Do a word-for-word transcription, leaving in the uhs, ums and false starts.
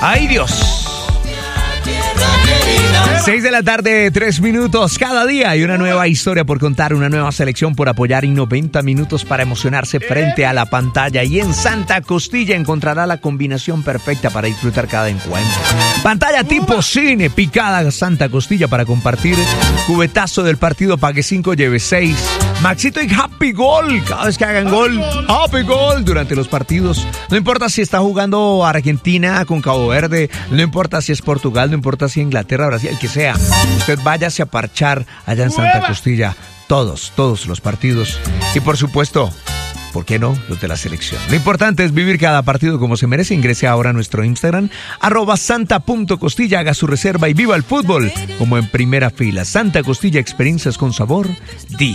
¡Ay, Dios! Seis de la tarde, tres minutos. Cada día hay una nueva historia por contar, una nueva selección por apoyar y noventa minutos para emocionarse frente a la pantalla. Y en Santa Costilla encontrará la combinación perfecta para disfrutar cada encuentro. Pantalla tipo cine, picada Santa Costilla para compartir. Cubetazo del partido, pague cinco, lleve seis. Maxito y Happy Goal. Cada vez que hagan gol, Happy Goal durante los partidos. No importa si está jugando Argentina con Cabo Verde, no importa si es Portugal, no importa si Inglaterra, Brasil, el que sea. Usted váyase a parchar allá en Santa Costilla. Todos, todos los partidos. Y por supuesto, ¿por qué no? Los de la selección. Lo importante es vivir cada partido como se merece. Ingrese ahora a nuestro Instagram, arroba santa.costilla, haga su reserva y viva el fútbol como en primera fila. Santa Costilla, experiencias con sabor. Di.